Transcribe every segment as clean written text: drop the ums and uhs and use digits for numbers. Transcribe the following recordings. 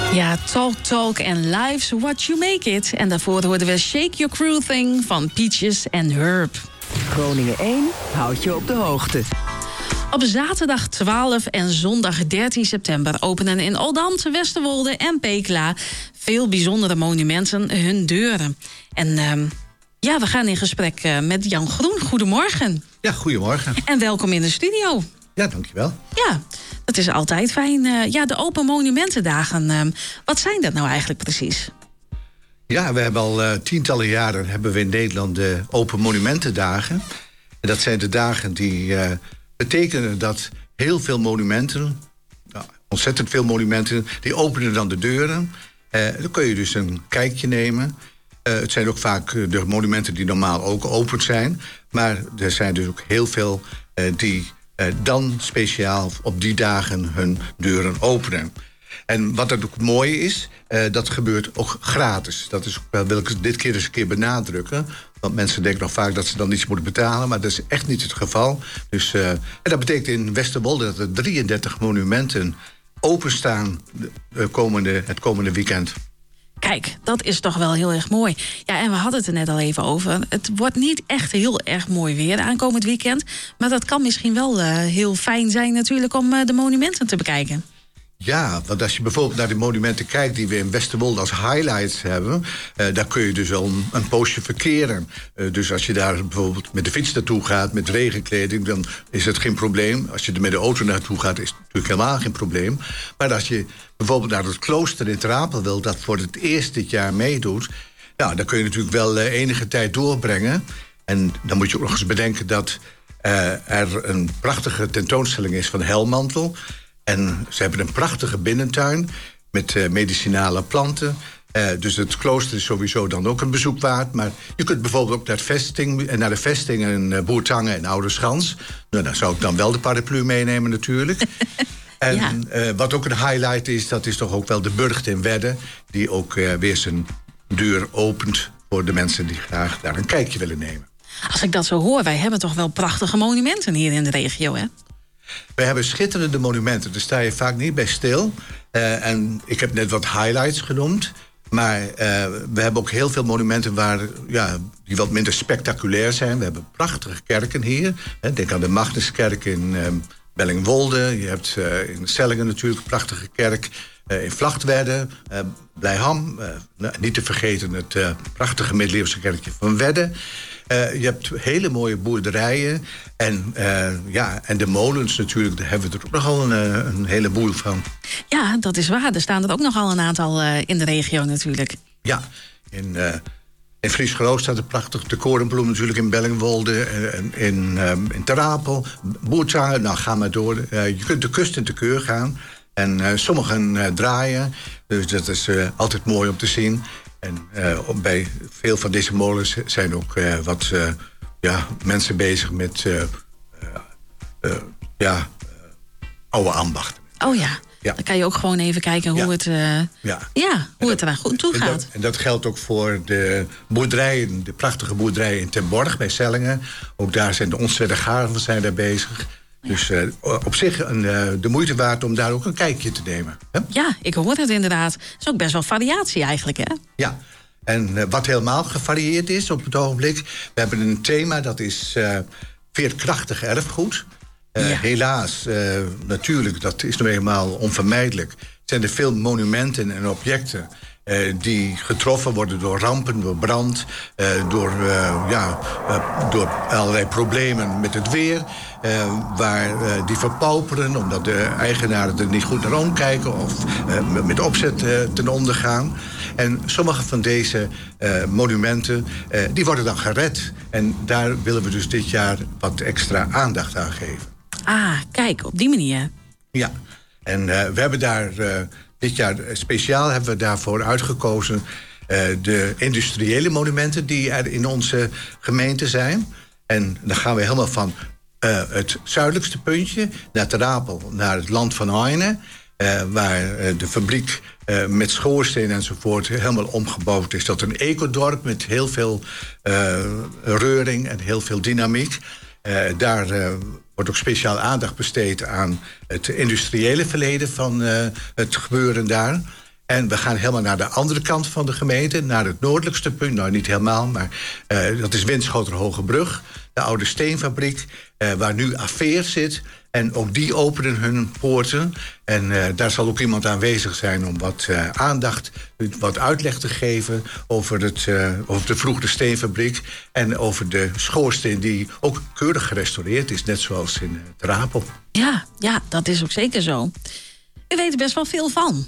Ja, Talk and Life's What You Make It. En daarvoor hoorden we Shake Your Crew Thing van Peaches en Herb. Groningen 1 houdt je op de hoogte. Op zaterdag 12 en zondag 13 september openen in Oldambt, Westerwolde en Pekela veel bijzondere monumenten hun deuren. En we gaan in gesprek met Jan Groen. Goedemorgen. Ja, goedemorgen. En welkom in de studio. Ja, dankjewel. Ja, dat is altijd fijn. De Open Monumentendagen. Wat zijn dat nou eigenlijk precies? Ja, we hebben al tientallen jaren we in Nederland de Open Monumentendagen. En dat zijn de dagen die betekenen dat heel veel monumenten, ontzettend veel monumenten, die openen dan de deuren. Dan kun je dus een kijkje nemen. Het zijn ook vaak de monumenten die normaal ook open zijn. Maar er zijn dus ook heel veel die dan speciaal op die dagen hun deuren openen. En wat het ook mooi is, dat gebeurt ook gratis. Dat is ook, wil ik dit keer eens een keer benadrukken. Want mensen denken nog vaak dat ze dan iets moeten betalen. Maar dat is echt niet het geval. Dus, en dat betekent in Westerwolde dat er 33 monumenten openstaan het komende weekend. Kijk, dat is toch wel heel erg mooi. Ja, en we hadden het er net al even over. Het wordt niet echt heel erg mooi weer aankomend weekend. Maar dat kan misschien wel heel fijn zijn natuurlijk om de monumenten te bekijken. Ja, want als je bijvoorbeeld naar de monumenten kijkt die we in Westerwolde als highlights hebben, daar kun je dus al een poosje verkeren. Dus als je daar bijvoorbeeld met de fiets naartoe gaat, met regenkleding, dan is het geen probleem. Als je er met de auto naartoe gaat, is het natuurlijk helemaal geen probleem. Maar als je bijvoorbeeld naar het klooster in Trapel wil, dat voor het eerst dit jaar meedoet, ja, dan kun je natuurlijk wel enige tijd doorbrengen. En dan moet je ook nog eens bedenken dat er een prachtige tentoonstelling is van Helmantel. En ze hebben een prachtige binnentuin met medicinale planten. Dus het klooster is sowieso dan ook een bezoek waard. Maar je kunt bijvoorbeeld ook naar de vesting in Boertangen en Oudeschans. Nou, daar zou ik dan wel de paraplu meenemen natuurlijk. En wat ook een highlight is, dat is toch ook wel de Burcht in Wedde, die ook weer zijn deur opent voor de mensen die graag daar een kijkje willen nemen. Als ik dat zo hoor, wij hebben toch wel prachtige monumenten hier in de regio, hè? We hebben schitterende monumenten, daar sta je vaak niet bij stil. En ik heb net wat highlights genoemd. Maar we hebben ook heel veel monumenten die wat minder spectaculair zijn. We hebben prachtige kerken hier. Denk aan de Magnuskerk in Bellingwolde. Je hebt in Sellingen natuurlijk een prachtige kerk. In Vlachtwedde, Blijham. Niet te vergeten het prachtige middeleeuwse kerkje van Wedde. Je hebt hele mooie boerderijen. En de molens natuurlijk, daar hebben we er ook nogal een heleboel van. Ja, dat is waar. Er staan er ook nogal een aantal in de regio natuurlijk. Ja, in Friesgeroo staat er prachtig. De Korenbloem natuurlijk in Bellingwolde. In Terapel, Boertangen, nou ga maar door. Je kunt de kust in te keur gaan. En sommigen draaien. Dus dat is altijd mooi om te zien. En bij veel van deze molens zijn ook mensen bezig met oude ambachten. Oh ja. Dan kan je ook gewoon even kijken hoe het eraan goed toe gaat. En dat geldt ook voor de boerderijen, de prachtige boerderijen in Ten Borg bij Sellingen. Ook daar zijn de Onstweddergaven zijn daar bezig. Dus op zich de moeite waard om daar ook een kijkje te nemen. Hè? Ja, ik hoor het inderdaad. Het is ook best wel variatie eigenlijk, hè? Ja, en wat helemaal gevarieerd is op het ogenblik, we hebben een thema, dat is veerkrachtig erfgoed. Helaas, natuurlijk, dat is nou eenmaal onvermijdelijk. Zijn er veel monumenten en objecten die getroffen worden door rampen, door brand, door allerlei problemen met het weer. Waar die verpauperen omdat de eigenaren er niet goed naar omkijken of met opzet ten onder gaan. En sommige van deze monumenten die worden dan gered. En daar willen we dus dit jaar wat extra aandacht aan geven. Ah, kijk, op die manier. Ja, en we hebben daar dit jaar speciaal hebben we daarvoor uitgekozen de industriële monumenten die er in onze gemeente zijn. En dan gaan we helemaal van het zuidelijkste puntje naar Terapel, naar het land van Heine, waar de fabriek met schoorsteen enzovoort helemaal omgebouwd is tot een ecodorp met heel veel reuring en heel veel dynamiek. Daar wordt ook speciaal aandacht besteed aan het industriële verleden van het gebeuren daar. En we gaan helemaal naar de andere kant van de gemeente, naar het noordelijkste punt. Nou, niet helemaal, maar dat is Winschoter-Hogebrug. De oude steenfabriek, waar nu Afeer zit. En ook die openen hun poorten. En daar zal ook iemand aanwezig zijn om wat aandacht, wat uitleg te geven over de vroegere steenfabriek. En over de schoorsteen die ook keurig gerestaureerd is, net zoals in het Rapel. Ja, dat is ook zeker zo. U weet er best wel veel van.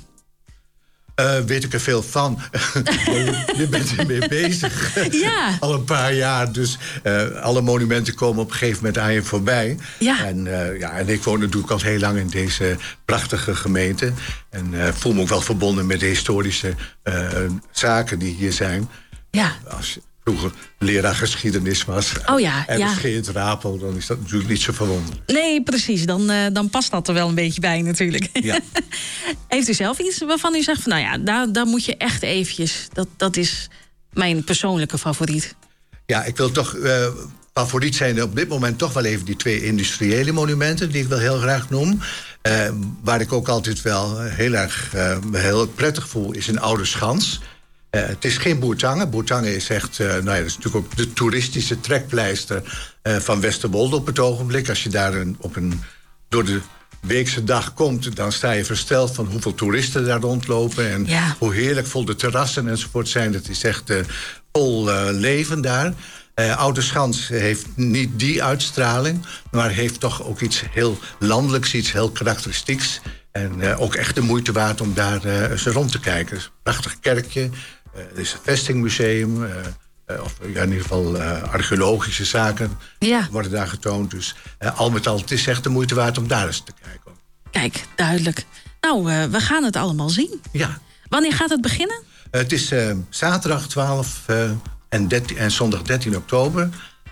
Weet ik er veel van. Je bent ermee bezig. Ja. Al een paar jaar. Dus alle monumenten komen op een gegeven moment aan je voorbij. Ja. En ik woon natuurlijk al heel lang in deze prachtige gemeente. En voel me ook wel verbonden met de historische zaken die hier zijn. Ja. Als je vroeger leraar geschiedenis was. Oh ja, en ja. misschien het Rapel, dan is dat natuurlijk niet zo verwonderlijk. Nee, precies. Dan past dat er wel een beetje bij natuurlijk. Ja. Heeft u zelf iets waarvan u zegt van nou ja, daar moet je echt eventjes. Dat is mijn persoonlijke favoriet. Ja, ik wil toch favoriet zijn op dit moment toch wel even die 2 industriële monumenten die ik wel heel graag noem. Waar ik ook altijd wel heel prettig voel is een Oude Schans. Het is geen Bourtange. Bourtange is echt, dat is natuurlijk ook de toeristische trekpleister van Westerwolde op het ogenblik. Als je daar door de weekse dag komt, dan sta je versteld van hoeveel toeristen daar rondlopen. En hoe heerlijk vol de terrassen enzovoort zijn. Het is echt vol leven daar. Oude Schans heeft niet die uitstraling, maar heeft toch ook iets heel landelijks, iets heel karakteristieks. En ook echt de moeite waard om daar eens rond te kijken. Het is een prachtig kerkje. Er is een vestingmuseum. Of in ieder geval archeologische zaken worden daar getoond. Dus al met al, het is echt de moeite waard om daar eens te kijken. Kijk, duidelijk. Nou, we gaan het allemaal zien. Ja. Wanneer gaat het beginnen? Het is zaterdag 12 en zondag 13 oktober.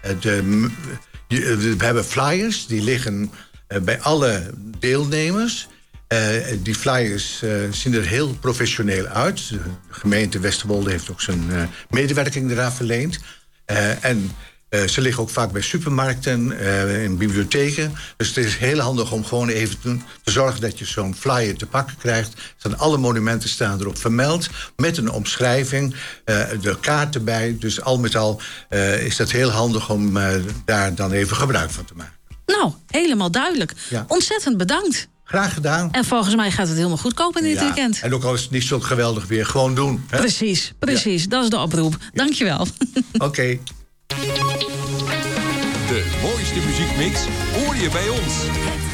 We hebben flyers, die liggen bij alle deelnemers. Die flyers zien er heel professioneel uit. De gemeente Westerwolde heeft ook zijn medewerking eraan verleend. En ze liggen ook vaak bij supermarkten, in bibliotheken. Dus het is heel handig om gewoon even te zorgen dat je zo'n flyer te pakken krijgt. Alle monumenten staan erop vermeld, met een omschrijving, de kaart erbij. Dus al met al is dat heel handig om daar dan even gebruik van te maken. Nou, helemaal duidelijk. Ja. Ontzettend bedankt. Graag gedaan. En volgens mij gaat het helemaal goed kopen in dit weekend. En ook al is het niet zo geweldig weer, gewoon doen. Hè? Precies. Dat is de oproep. Dankjewel. Oké. De mooiste muziekmix hoor je bij ons.